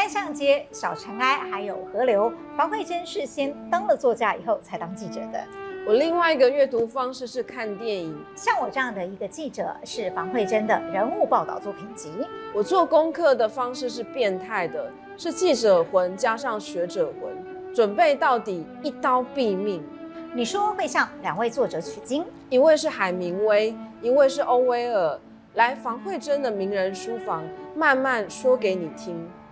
单向街、小尘埃还有河流，房慧珍是先当了作家以后才当记者的。 我另外一个阅读方式是看电影， 像我这样的一个记者是房慧珍的人物报道作品集。 我做功课的方式是变态的，是记者魂加上学者魂，准备到底一刀毙命。 你说会向2位作者取经， 一位是海明威，一位是欧威尔，来房慧珍的名人书房慢慢说给你听。